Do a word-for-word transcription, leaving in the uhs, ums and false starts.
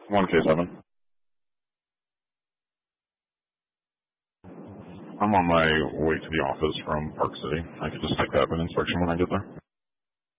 one K seven. I'm on my way to the office from Park City. I could just pick up an inspection when I get there.